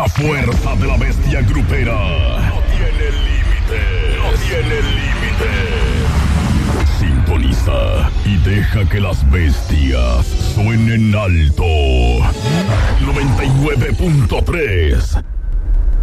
La fuerza de la bestia grupera no tiene límite, no tiene límite. Sintoniza y deja que las bestias suenen alto. 99.3